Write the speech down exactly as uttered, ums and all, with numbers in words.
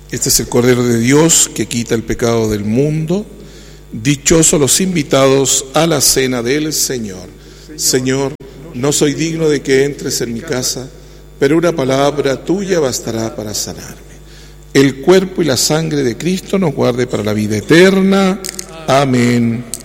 Este es el Cordero de Dios que quita el pecado del mundo. Dichosos los invitados a la cena del Señor. Señor, no soy digno de que entres en mi casa, pero una palabra tuya bastará para sanarme. El cuerpo y la sangre de Cristo nos guarde para la vida eterna. Amén.